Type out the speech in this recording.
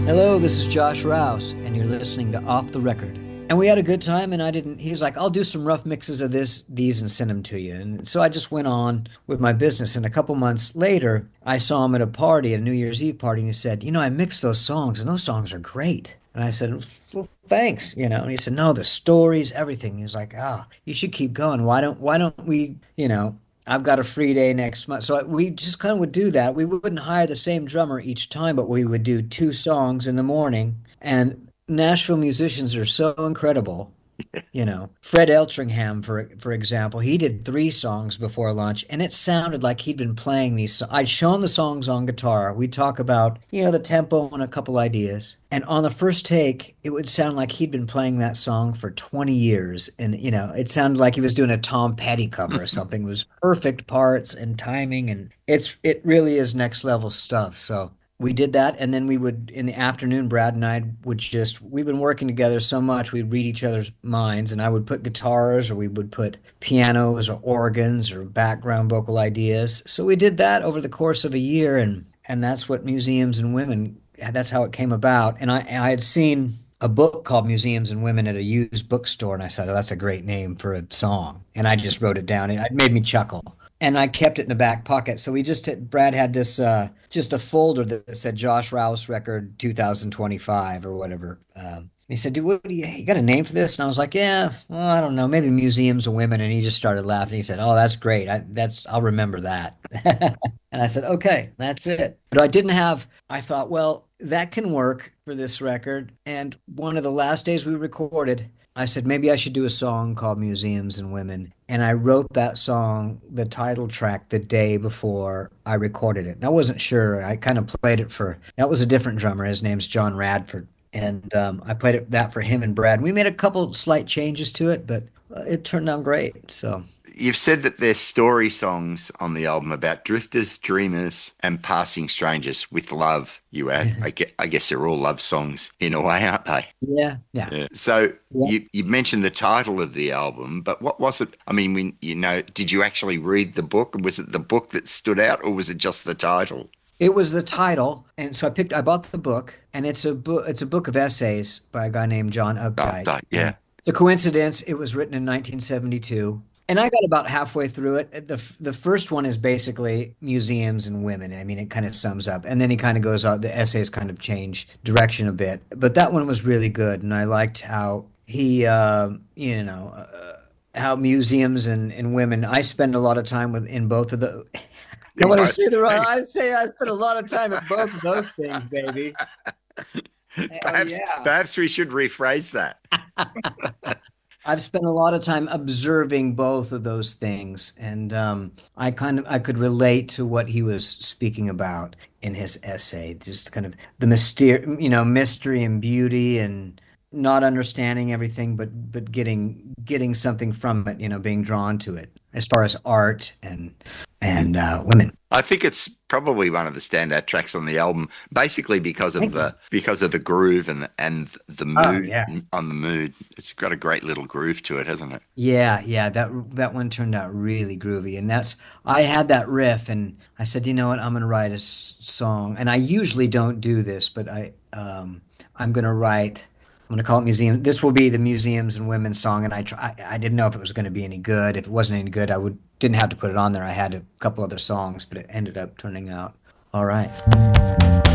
Hello, this is Josh Rouse, and you're listening to Off the Record. And we had a good time, and he's like, I'll do some rough mixes of these, and send them to you. And so I just went on with my business. And a couple months later, I saw him at a party, at a New Year's Eve party, and he said, I mixed those songs, and those songs are great. And I said, well, thanks, And he said, no, the stories, everything. He was like, you should keep going. Why don't we, I've got a free day next month. So we just kind of would do that. We wouldn't hire the same drummer each time, but we would do two songs in the morning. And Nashville musicians are so incredible. Fred Eltringham, for example, he did three songs before lunch, and it sounded like he'd been playing these. I'd show him the songs on guitar. We'd talk about, the tempo and a couple ideas. And on the first take, it would sound like he'd been playing that song for 20 years. And, it sounded like he was doing a Tom Petty cover or something. It was perfect parts and timing. And it really is next level stuff. So we did that, and then we would, in the afternoon, Brad and I we've been working together so much, we'd read each other's minds, and I would put guitars, or we would put pianos or organs or background vocal ideas. So we did that over the course of a year, and that's what Museums and Women, that's how it came about. And I had seen a book called Museums and Women at a used bookstore, and I said, oh, that's a great name for a song. And I just wrote it down. It made me chuckle. And I kept it in the back pocket. So Brad had this, just a folder that said Josh Rouse Record 2025 or whatever. He said, dude, what do you got a name for this? And I was like, yeah, well, I don't know, maybe Museums of Women. And he just started laughing. He said, oh, that's great. I'll remember that. And I said, okay, that's it. But I thought, well, that can work for this record. And one of the last days we recorded, I said, maybe I should do a song called Museums and Women. And I wrote that song, the title track, the day before I recorded it. And I wasn't sure. I kind of played it that was a different drummer. His name's John Radford. And I played that for him and Brad. We made a couple slight changes to it, but it turned out great. So You've said that there's story songs on the album about drifters, dreamers, and passing strangers with love. You add, I guess they're all love songs in a way, aren't they? Yeah, yeah. Yeah. So Yeah. you mentioned the title of the album, but what was it? I mean, did you actually read the book? Was it the book that stood out, or was it just the title? It was the title, and so I bought the book, and it's a book of essays by a guy named John Updike. Yeah. It's a coincidence. It was written in 1972, and I got about halfway through it. The first one is basically Museums and Women. I mean, it kind of sums up, and then he kind of goes out. The essays kind of change direction a bit, but that one was really good, and I liked how he, how museums and women. I spend a lot of time in both of the. I In want to both, say the wrong. maybe. I'd say I put a lot of time at both of those things, baby. Hell Perhaps, yeah. perhaps we should rephrase that. I've spent a lot of time observing both of those things, and I could relate to what he was speaking about in his essay, just kind of the mystery and beauty, and not understanding everything, but getting something from it, being drawn to it as far as art and women. I think it's probably one of the standout tracks on the album, basically Thank you. because of the groove and the Oh mood yeah. on the mood. It's got a great little groove to it, hasn't it? Yeah, yeah, that one turned out really groovy, and I had that riff, and I said, you know what, I'm gonna write a song, and I usually don't do this, but I'm gonna write. I'm gonna call it Museum. This will be the Museums and Women song, and I didn't know if it was gonna be any good. If it wasn't any good, I would didn't have to put it on there. I had a couple other songs, but it ended up turning out all right.